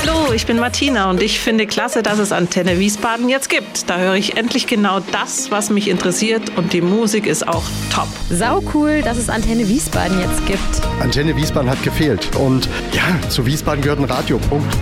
Hallo, ich bin Martina und ich finde klasse, dass es Antenne Wiesbaden jetzt gibt. Da höre ich endlich genau das, was mich interessiert und die Musik ist auch top. Sau cool, dass es Antenne Wiesbaden jetzt gibt. Antenne Wiesbaden hat gefehlt und ja, zu Wiesbaden gehört ein Radio, Punkt.